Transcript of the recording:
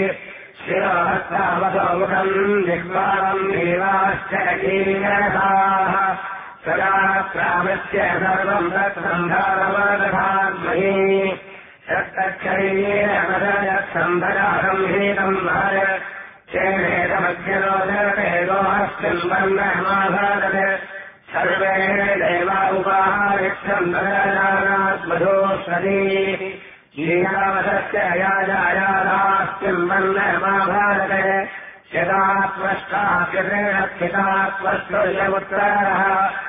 शिरोहस्तावसौमुखम् जिह्वारम् देवाश्च कीयसाः सदा प्रामस्य सर्वम् तत्सन्धारवदधात्महि तत्तच्छरीरेण मदयत्सम्भराहम् हेतम् महर चेनेतमध्यरोदतेजोऽस्मिन् वर्णमाभारत् सर्वे देवा उपाहारिच्छन्दनात्मधोष्वती लीलावसस्य याजायादास्मिन् वर्णमाभारत् यदा त्वष्टाप्यतेन स्थिता त्वष्टुर्यमुत्तरः